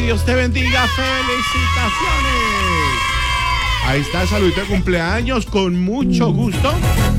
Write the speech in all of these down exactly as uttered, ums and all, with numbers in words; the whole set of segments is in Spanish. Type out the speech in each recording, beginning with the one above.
Dios te bendiga, felicitaciones. Ahí está, saludito de cumpleaños, con mucho gusto.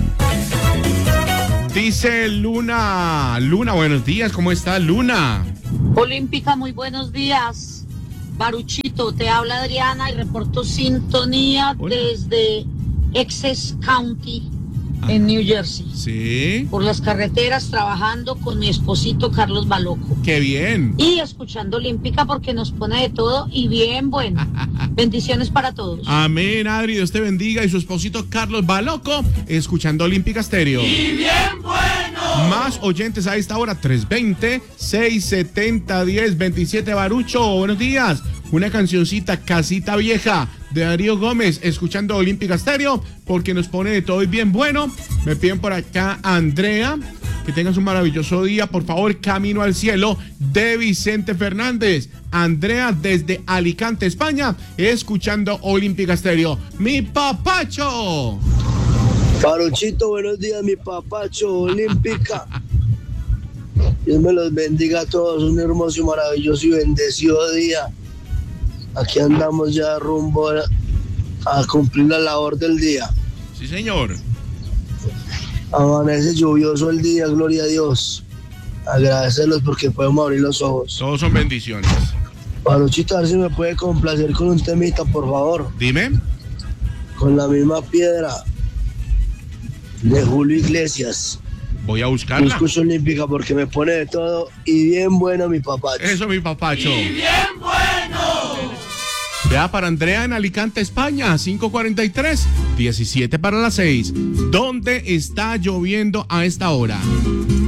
Dice Luna, Luna, buenos días, ¿cómo está Luna? Olímpica, muy buenos días. Baruchito, te habla Adriana y reporto sintonía Hola. Desde Essex County, Ajá. en New Jersey. Sí. Por las carreteras, trabajando con mi esposito Carlos Baloco. ¡Qué bien! Y escuchando Olímpica porque nos pone de todo y bien bueno. Bendiciones para todos. Amén, Adri, Dios te bendiga. Y su esposito Carlos Baloco, escuchando Olímpica Stereo. ¡Y bien bueno! Más oyentes a esta hora, tres veinte, seiscientos setenta, diez veintisiete. Barucho, buenos días. Una cancioncita, Casita Vieja, de Darío Gómez, escuchando Olímpica Stereo, porque nos pone de todo y bien bueno. Me piden por acá a Andrea, que tengas un maravilloso día. Por favor, Camino al Cielo, de Vicente Fernández. Andrea, desde Alicante, España, escuchando Olímpica Stereo. ¡Mi papacho! Baruchito, buenos días, mi papacho, Olímpica. Dios me los bendiga a todos, un hermoso y maravilloso y bendecido día. Aquí andamos ya rumbo a, a cumplir la labor del día. Sí, señor. Amanece lluvioso el día, gloria a Dios. Agradecerlos porque podemos abrir los ojos. Todos son bendiciones. Baruchito, a ver si me puede complacer con un temita, por favor. Dime. Con la misma piedra de Julio Iglesias. Voy a buscarla. Yo escucho Olímpica porque me pone de todo y bien bueno, mi papacho. Eso, mi papacho. ¡Y bien bueno! Vea, para Andrea en Alicante, España, cinco cuarenta y tres, diecisiete para las seis. ¿Dónde está lloviendo a esta hora?